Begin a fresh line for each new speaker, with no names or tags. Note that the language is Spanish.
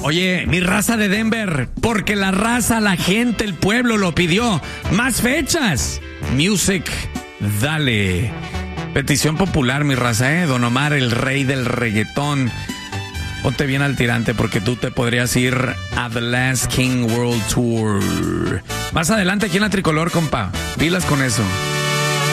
Oye, mi raza de Denver, porque la raza, la gente, el pueblo lo pidió. Más fechas. Music, dale. Petición popular, mi raza, Don Omar, el rey del reggaetón. Ponte bien al tirante porque tú te podrías ir a The Last King World Tour. Más adelante aquí en la Tricolor, compa. Pilas con eso.